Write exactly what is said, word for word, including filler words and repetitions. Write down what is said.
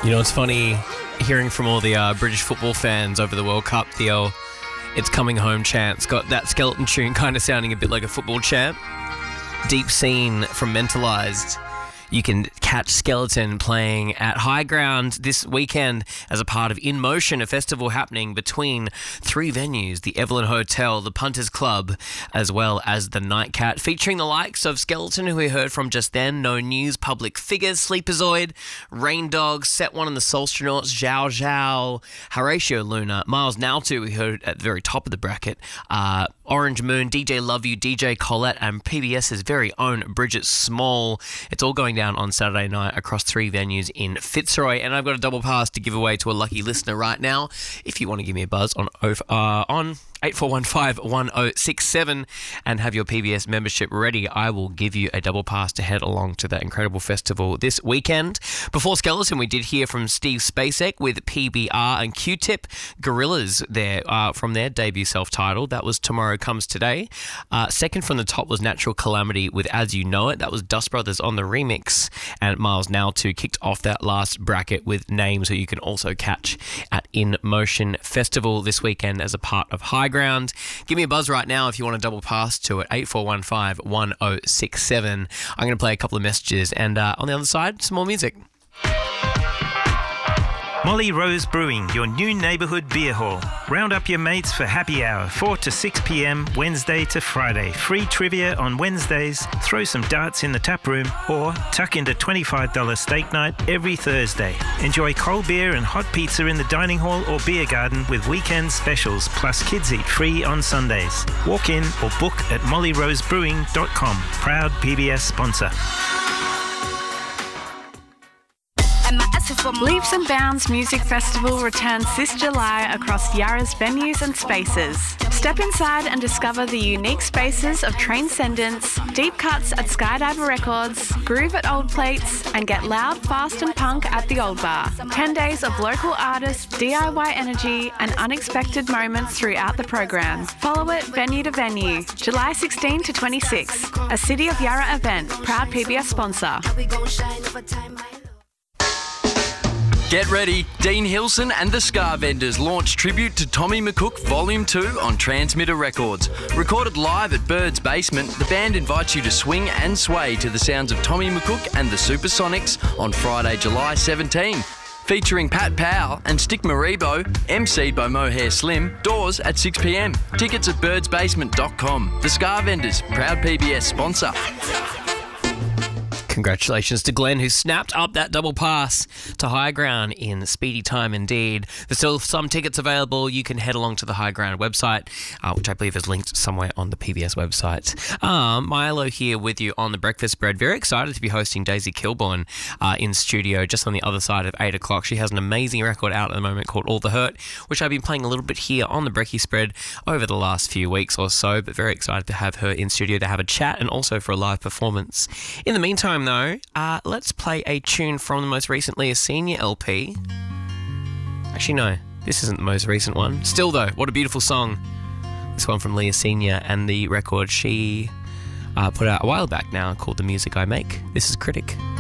You know, it's funny hearing from all the uh, British football fans over the World Cup, the old It's Coming Home chant's got that skeleton tune kind of sounding a bit like a football chant. Deep Scene from Mentalised. You can catch Skeleton playing at High Ground this weekend as a part of In Motion, a festival happening between three venues, the Evelyn Hotel, the Punters Club, as well as the Nightcat, featuring the likes of Skeleton, who we heard from just then, No News, Public Figures, Sleepazoid, Rain Dogs, Set One and the Soulstronauts, Zhao Zhao, Horatio Luna, Miles Naltu, we heard at the very top of the bracket, uh, Orange Moon, D J Love You, D J Colette, and PBS's very own Bridget Small. It's all going down on Saturday night across three venues in Fitzroy, and I've got a double pass to give away to a lucky listener right now. If you want to give me a buzz on uh, on eight four one five, one oh six seven and have your P B S membership ready, I will give you a double pass to head along to that incredible festival this weekend. Before Skeleton, we did hear from Steve Spacek with P B R and Q-Tip, Gorillas there uh, from their debut self-titled. That was Tomorrow Comes Today. Uh, second from the top was Natural Calamity with As You Know It. That was Dust Brothers on the remix. And Miles Naltu kicked off that last bracket with Names, who you can also catch at In Motion Festival this weekend as a part of High Ground. Give me a buzz right now if you want to double pass to it, eight four one five, one oh six seven. I'm going to play a couple of messages, and uh, on the other side, some more music. Molly Rose Brewing, your new neighbourhood beer hall. Round up your mates for happy hour, four to six p.m, Wednesday to Friday. Free trivia on Wednesdays, throw some darts in the tap room, or tuck into twenty-five dollars steak night every Thursday. Enjoy cold beer and hot pizza in the dining hall or beer garden with weekend specials, plus kids eat free on Sundays. Walk in or book at molly rose brewing dot com. Proud P B S sponsor. Leaps and Bounds Music Festival returns this July across Yarra's venues and spaces. Step inside and discover the unique spaces of Transcendence, deep cuts at Skydiver Records, groove at Old Plates, and get loud, fast and punk at the Old Bar. Ten days of local artists, D I Y energy, and unexpected moments throughout the program. Follow it venue to venue. July sixteenth to twenty-sixth, a City of Yarra event. Proud P B S sponsor. Get ready, Dean Hilson and the Scar Vendors launch Tribute to Tommy McCook Volume two on Transmitter Records. Recorded live at Bird's Basement, the band invites you to swing and sway to the sounds of Tommy McCook and the Supersonics on Friday, July seventeenth. Featuring Pat Powell and Stick Maribo, emceed by Mohair Slim. Doors at six p.m. Tickets at birds basement dot com. The Scar Vendors, proud P B S sponsor. Congratulations to Glenn, who snapped up that double pass to High Ground in speedy time indeed. There's still some tickets available. You can head along to the High Ground website, uh, which I believe is linked somewhere on the P B S website. Um, Milo here with you on the Breakfast Spread. Very excited to be hosting Daisy Kilborn uh, in studio just on the other side of eight o'clock. She has an amazing record out at the moment called All the Hurt, which I've been playing a little bit here on the Brekkie Spread over the last few weeks or so, but very excited to have her in studio to have a chat and also for a live performance. In the meantime, though, uh, let's play a tune from the most recently a senior L P. Actually, no, this isn't the most recent one. Still, though, what a beautiful song. This one from Leah Senior and the record she uh, put out a while back now called The Music I Make. This is Critic.